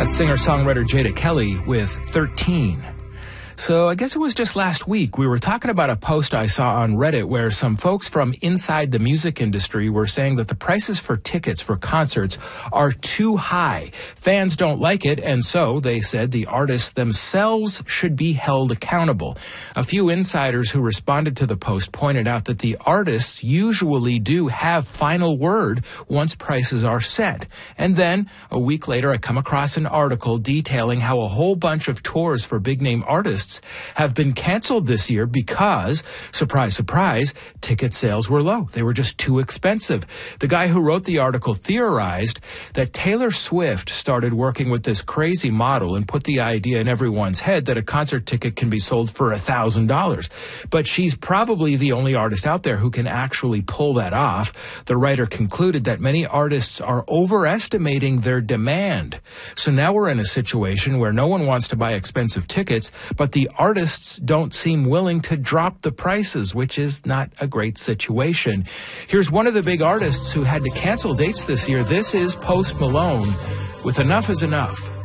That's singer-songwriter Jada Kelly with 13. So I guess it was just last week we were talking about a post I saw on Reddit where some folks from inside the music industry were saying that the prices for tickets for concerts are too high. Fans don't like it, and so they said the artists themselves should be held accountable. A few insiders who responded to the post pointed out that the artists usually do have final word once prices are set. And then a week later I come across an article detailing how a whole bunch of tours for big-name artists have been canceled this year because, surprise, surprise, ticket sales were low. They were just too expensive. The guy who wrote the article theorized that Taylor Swift started working with this crazy model and put the idea in everyone's head that a concert ticket can be sold for $1,000. But she's probably the only artist out there who can actually pull that off. The writer concluded that many artists are overestimating their demand. So now we're in a situation where no one wants to buy expensive tickets, but the artists don't seem willing to drop the prices, which is not a great situation. Here's one of the big artists who had to cancel dates this year. This is Post Malone with Enough is Enough.